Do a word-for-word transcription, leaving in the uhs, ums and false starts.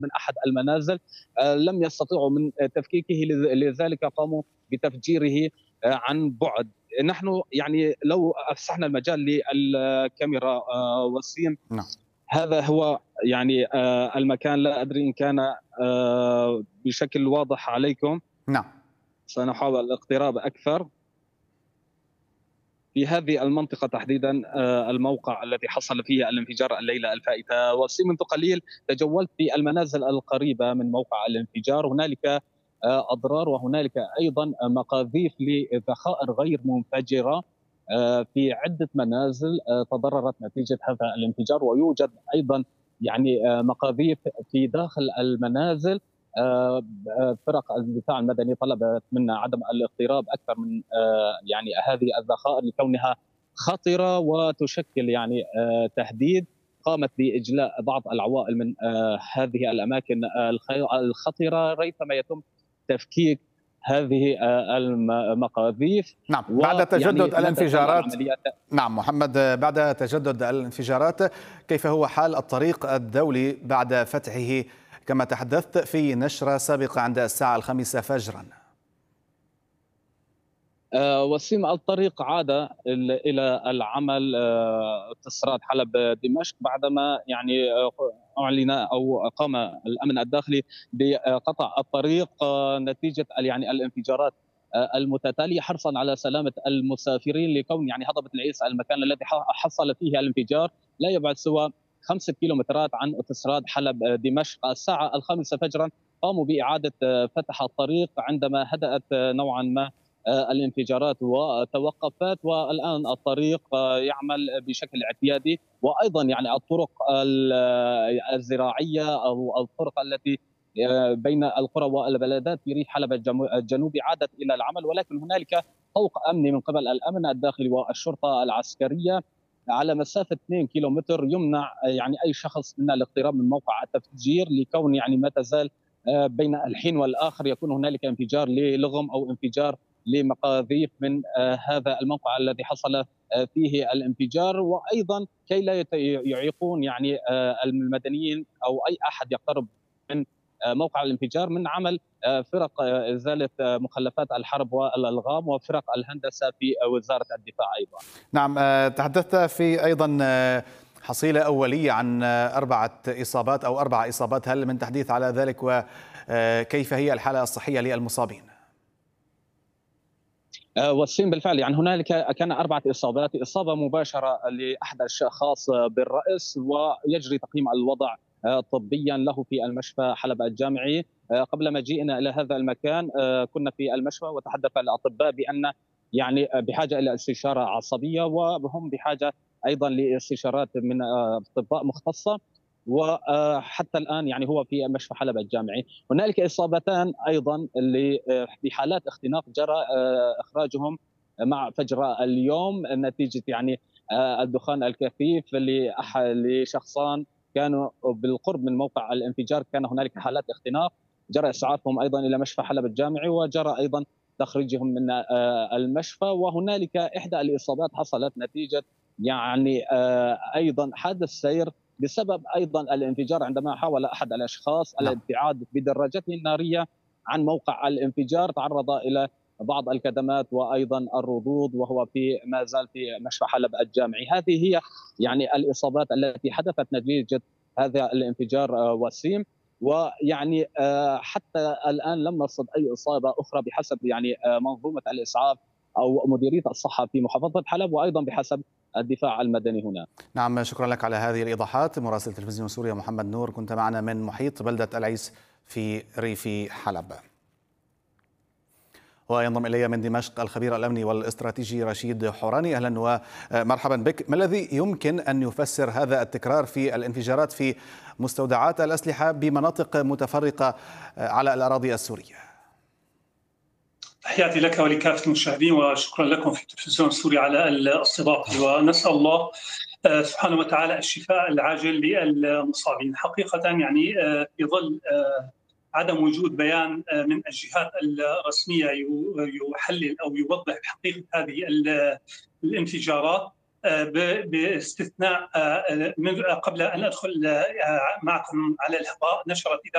من أحد المنازل لم يستطيعوا من تفكيكه، لذلك قاموا بتفجيره عن بعد. نحن يعني لو أفسحنا المجال للكاميرا وسيم، نعم. هذا هو يعني المكان، لا أدري إن كان بشكل واضح عليكم. نعم. سنحاول الاقتراب أكثر. في هذه المنطقة تحديدا الموقع الذي حصل فيه الانفجار الليلة الفائتة. ومنذ قليل تجولت في المنازل القريبة من موقع الانفجار، هنالك أضرار وهنالك أيضا مقاذيف لذخائر غير منفجرة في عدة منازل تضررت نتيجة هذا الانفجار، ويوجد أيضا يعني مقاذيف في داخل المنازل. فرق الدفاع المدني طلبت منا عدم الاقتراب اكثر من يعني هذه الذخائر لكونها خطره وتشكل يعني تهديد. قامت باجلاء بعض العوائل من هذه الاماكن الخطره ريثما يتم تفكيك هذه المقاذيف. نعم. بعد تجدد الانفجارات، العمليات... نعم محمد، بعد تجدد الانفجارات كيف هو حال الطريق الدولي بعد فتحه كما تحدثت في نشرة سابقة عند الساعة الخامسة فجرا؟ وسيم الطريق عاد إلى العمل تصراد حلب دمشق بعدما يعني أعلن أو قام الأمن الداخلي بقطع الطريق نتيجة يعني الانفجارات المتتالية حرصا على سلامة المسافرين، لكون يعني هضبة العيس المكان الذي حصل فيه الانفجار لا يبعد سوى خمسة كيلومترات عن اوتوستراد حلب دمشق. الساعة الخامسة فجرا قاموا بإعادة فتح الطريق عندما هدأت نوعا ما الانفجارات وتوقفت، والآن الطريق يعمل بشكل اعتيادي. وأيضا يعني الطرق الزراعية أو الطرق التي بين القرى والبلدات في ريف حلب الجنوبي عادت إلى العمل، ولكن هنالك طوق أمني من قبل الأمن الداخلي والشرطة العسكرية على مسافة اثنين كيلومتر يمنع يعني أي شخص من الاقتراب من موقع التفجير، لكون يعني ما تزال بين الحين والآخر يكون هنالك انفجار للغم أو انفجار لمقاذيف من هذا الموقع الذي حصل فيه الانفجار. وأيضا كي لا يعيقون يعني المدنيين أو أي أحد يقترب من موقع الانفجار من عمل فرق إزالة مخلفات الحرب والألغام وفرق الهندسة في وزارة الدفاع أيضا. نعم. تحدثت في أيضا حصيلة أولية عن أربعة إصابات أو أربع إصابات، هل من تحديث على ذلك وكيف هي الحالة الصحية للمصابين؟ والسين بالفعل يعني هنالك كان أربعة إصابات، إصابة مباشرة لأحد الأشخاص بالرأس ويجري تقييم الوضع طبيا له في المشفى حلب الجامعي. قبل مجيئنا إلى هذا المكان كنا في المشفى وتحدث الأطباء بأن يعني بحاجة إلى استشارة عصبية، وهم بحاجة أيضا لاستشارات من أطباء مختصة، وحتى الآن يعني هو في مشفى حلب الجامعي. هنالك إصابتان أيضا اللي في حالات اختناق جرى إخراجهم مع فجر اليوم نتيجة يعني الدخان الكثيف لشخصان كانوا بالقرب من موقع الانفجار. كان هنالك حالات اختناق، جرى إسعافهم أيضا إلى مشفى حلب الجامعي وجرى أيضا تخريجهم من المشفى. وهنالك إحدى الإصابات حصلت نتيجة يعني أيضا حادث سير بسبب ايضا الانفجار عندما حاول احد الاشخاص الابتعاد بدراجته الناريه عن موقع الانفجار، تعرض الى بعض الكدمات وايضا الرضوض وهو في ما زال في مشفى حلب الجامعي. هذه هي يعني الاصابات التي حدثت نتيجه هذا الانفجار وسيم. ويعني حتى الان لم نرصد اي اصابه اخرى بحسب يعني منظومه الاسعاف او مديريه الصحه في محافظه حلب، وايضا بحسب الدفاع المدني هنا. نعم، شكرا لك على هذه الإيضاحات. مراسل تلفزيون سوريا محمد نور كنت معنا من محيط بلدة العيس في ريف حلب. وينضم إلي من دمشق الخبير الأمني والاستراتيجي رشيد حوراني. أهلا ومرحبا بك. ما الذي يمكن أن يفسر هذا التكرار في الانفجارات في مستودعات الأسلحة بمناطق متفرقة على الأراضي السورية؟ تحياتي لك ولكافة المشاهدين وشكرا لكم في تلفزيون سوريا على الاستضافة، ونسأل الله سبحانه وتعالى الشفاء العاجل للمصابين. حقيقة يعني في ظل عدم وجود بيان من الجهات الرسمية يحلل أو يوضح حقيقة هذه الانفجارات، باستثناء قبل أن أدخل معكم على الهواء نشرت